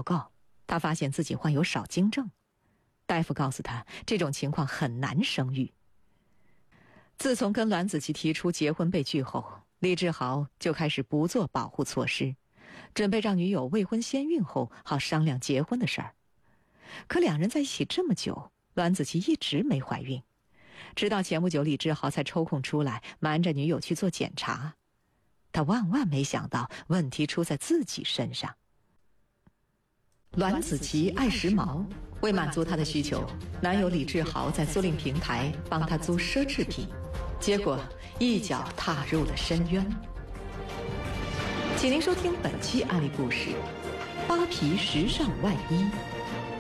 告，她发现自己患有少精症。大夫告诉她，这种情况很难生育。自从跟栾子琪提出结婚被拒后，李志豪就开始不做保护措施，准备让女友未婚先孕后好商量结婚的事儿。可两人在一起这么久，栾子琪一直没怀孕，直到前不久李志豪才抽空出来瞒着女友去做检查。他万万没想到问题出在自己身上。栾子琪爱时髦，为满足她的需求，男友李志豪在租赁平台帮她租奢侈品，结果一脚踏入了深渊。请您收听本期案例故事：扒皮时尚外衣。